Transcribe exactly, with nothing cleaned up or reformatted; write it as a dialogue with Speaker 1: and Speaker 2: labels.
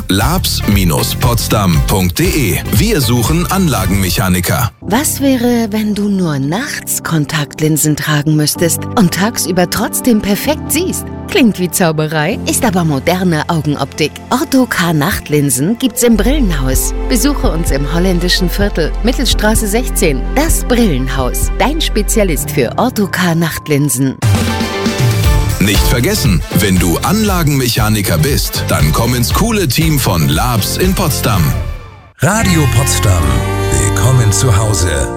Speaker 1: labs Bindestrich potsdam punkt de. Wir suchen Anlagenmechaniker.
Speaker 2: Was wäre, wenn du nur nachts Kontaktlinsen tragen müsstest und tagsüber trotzdem perfekt siehst? Klingt wie Zauberei, ist aber moderne Augenoptik. Ortho-K Nachtlinsen gibt's im Brillenhaus. Besuche uns im holländischen Viertel, Mittelstraße sechzehn. Das Brillenhaus, dein Spezialist für Ortho-K Nachtlinsen.
Speaker 1: Nicht vergessen, wenn du Anlagenmechaniker bist, dann komm ins coole Team von Labs in Potsdam.
Speaker 3: Radio Potsdam. Willkommen zu Hause.